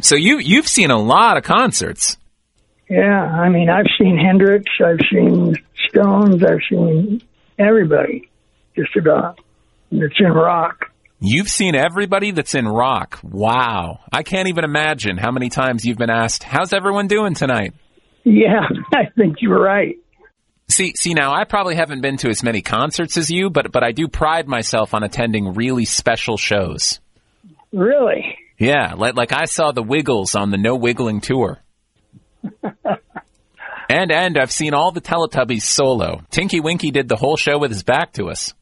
So you've seen a lot of concerts. Yeah, I mean, I've seen Hendrix, I've seen Stones, I've seen everybody, just about, that's in rock. You've seen everybody that's in rock. Wow. I can't even imagine how many times you've been asked, how's everyone doing tonight? Yeah, I think you're right. See, now I probably haven't been to as many concerts as you, but I do pride myself on attending really special shows. Really? Yeah, like I saw the Wiggles on the No Wiggling tour. And I've seen all the Teletubbies solo. Tinky Winky did the whole show with his back to us.